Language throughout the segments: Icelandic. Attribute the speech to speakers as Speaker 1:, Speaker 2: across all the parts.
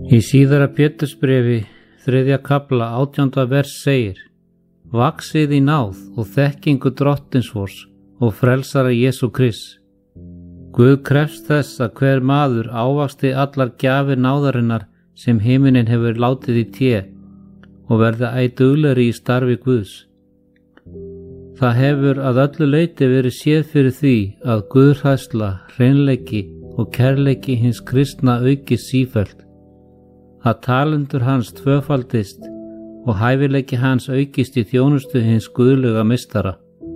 Speaker 1: Í síðara Pétursbréfi 3. kafla 18. vers segir: Vaxið í náð og þekkingu Drottins vors og frelsara Jesú Krists. Guð krefst þess að hver maður ávaxti allar gjafir náðarinnar sem himinin hefur látið í té og verði æ duglegri í starfi Guðs. Það hefur að öllu leyti verið séð fyrir því að guðhræðsla, hreinleiki og kærleiki hins kristna aukist sífellt, að talentur hans tvöfaldist og hæfileiki hans aukist í þjónustu hins guðlega meistara.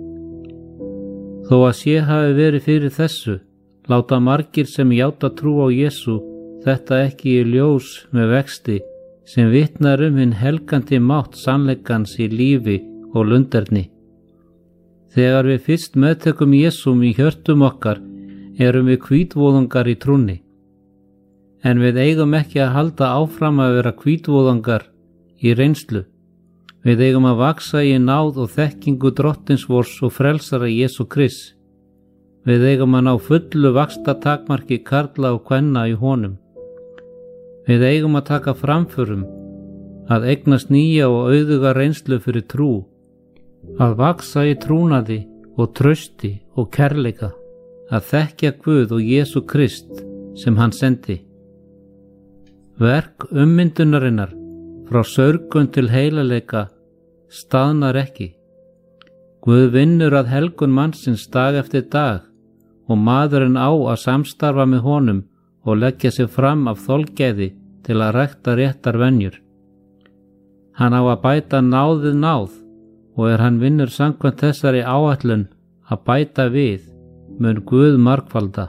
Speaker 1: Þó að sé hafi verið fyrir þessu, láta margir sem játa trú á Jesú þetta ekki í ljós með vexti sem vitnar hinn helgandi mátt sannleikans í lífi og lunderni. Þegar við fyrst meðtökum Jesúm í hjörtum okkar erum við hvítvoðungar í trúnni. En við eigum ekki að halda áfram að vera hvítvoðungar í reynslu. Við eigum að vaxa í náð og þekkingu Drottins vors og frelsara Jesú Krists. Við eigum að ná fullu vaxtartakmarki karla og kvenna í honum. Við eigum að taka framförum, að eignast nýja og auðuga reynslu fyrir trú, að vaxa í trúnaði og trausti og kærleika, að þekkja Guð og Jesú Krist sem hann sendi. Verk ummyndunarinnar frá saurgun til heilaleika staðnar ekki. Guð vinnur að helgun mannsins dag eftir dag og maðurinn á að samstarfa með honum og leggja sig fram af þolgæði til að rækta réttar venjur. Hann á að bæta náðið náð og hann vinnur samkvæmt þessari áætlun að bæta við, mun Guð margfalda.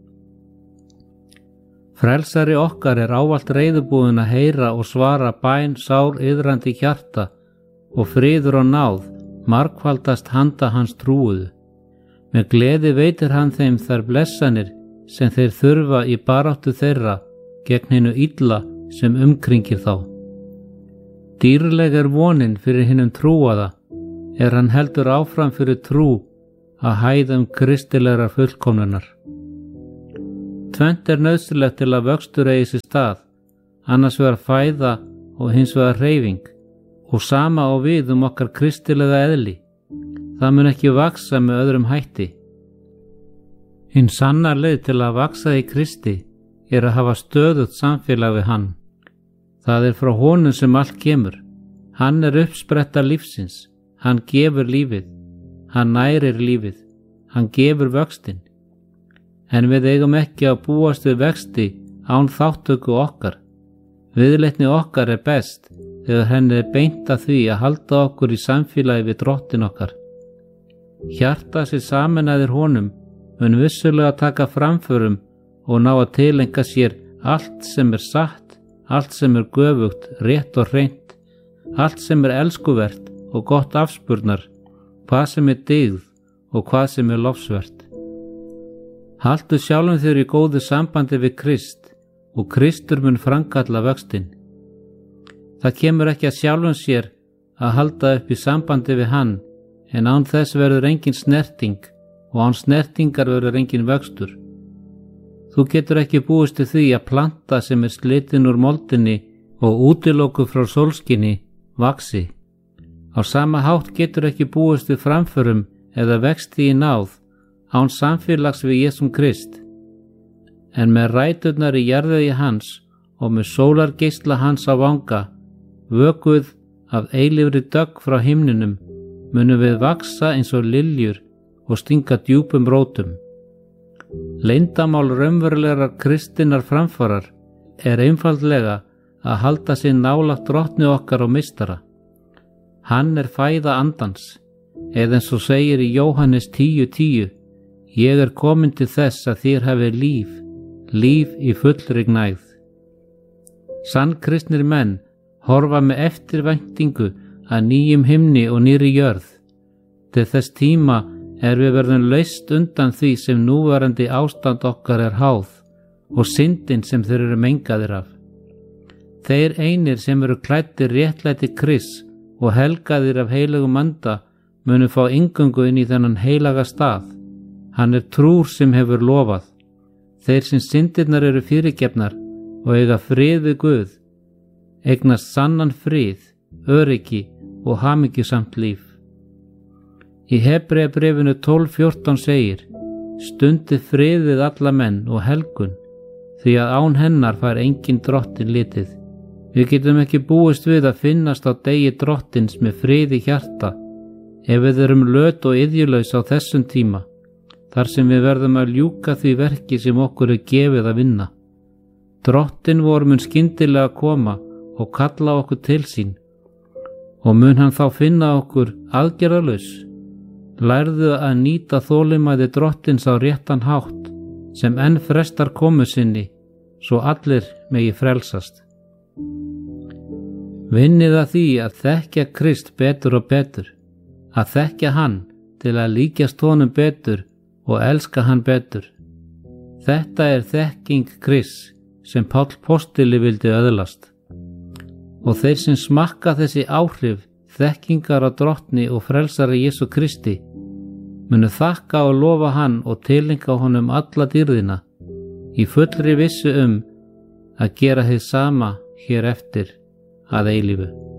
Speaker 1: Frelsari okkar ávallt reiðubúinn að heyra og svara bæn sár iðrandi hjarta og friður og náð margfaldast handa hans trúuðu. Með gleði veitir hann þeim þær blessanir sem þeir þurfa í baráttu þeirra gegn hinu illa sem umkringir þá. Dýrleg vonin fyrir hinum trúaða hann heldur áfram fyrir trú að hæðum kristilegra fullkomnunar. Tvennt nauðsynlegt til að vöxtur eigi sér stað, annars vegar fæða og hins vegar hreyfing, og sama á við okkar kristilega eðli. Það mun ekki vaxa með öðrum hætti. Hin sanna leið til að vaxa í Kristi að hafa stöðugt samfélag við hann. Það frá honum sem allt kemur. Hann uppspretta lífsins, hann gefur lífið, hann nærir lífið, hann gefur vöxtinn. En við eigum ekki að búast við vexti án þáttöku okkar. Viðleitni okkar best þegar henni beint að því að halda okkur í samfélagi við Drottin okkar. Hjarta sér sameinaðir honum mun vissulega taka framförum og ná að tileinka sér allt sem satt, allt sem göfugt, rétt og hreint, allt sem elskuvert og gott afspurnar, hvað sem dygð og hvað sem lofsvert. Haltu sjálfum þér í góðu sambandi við Krist og Kristur mun framkalla vöxtinn. Það kemur ekki að sjálfum sér að halda upp í sambandi við hann, en án þess verður engin snerting og án snertingar verður engin vöxtur. Þú getur ekki búist til því að planta sem slitin úr moldinni og útilokuð frá sólskinni vaxi. Á sama hátt getur ekki búist við framförum eða vexti í náð án samfélags við Jesúm Krist. En með ræturnar í jarðvegi hans og með sólargeisla hans á vanga, vökuð af eilífri dögg frá himninum, munum við vaxa eins og liljur og stinga djúpum rótum. Leyndamál raunverulegar kristinnar framfarar einfaldlega að halda sig nálægt Drottni okkar og meistara. Hann fæða andans, eða eins og segir í Jóhannes 10:10, Ég komin til þess að þér hafi líf, líf í fullri gnægð. Sannkristnir menn horfa með eftirvæntingu að nýjum himni og nýrri jörð. Til þess tíma við verðum laust undan því sem núverandi ástand okkar háð og syndin sem þeir mengaðir af. Þeir einir sem klæddir réttlæti Krists og helgaðir af heilugum anda munu fá inngöngu inn í þennan heilaga stað. Hann trúr sem hefur lofað. Þeir sem syndirnar fyrirgefnar og eiga frið við Guð, eignast sannan frið, öryggi og hamingjusamt líf. Í Hebreabréfinu 12:14 segir: stundið frið við alla menn og helgun, því að án hennar fær engin drottin litið. Við getum ekki búist við að finnast á degi drottins með frið í hjarta ef við erum löt og iðjulaus á þessum tíma, þar sem við verðum að ljúka því verki sem okkur er gefið að vinna. Drottin vor mun skyndilega koma og kalla okkur til sín, og mun hann þá finna okkur aðgerðalaus. Lærðu að nýta þolinmæði drottins á réttan hátt, sem enn frestar komu sinni, svo allir megi frelsast. Vinnið að því að þekkja Krist betur og betur, að þekkja hann til að líkjast honum betur og elska hann betur. Þetta er þekking Krists sem Páll postuli vildi öðlast. Og þeir sem smakka þessi áhrif þekkingar á drottni og frelsara Jesú Kristi munu þakka og lofa hann og tilenga honum alla dýrðina, í fullri vissu að gera hið sama hér eftir að eilífu.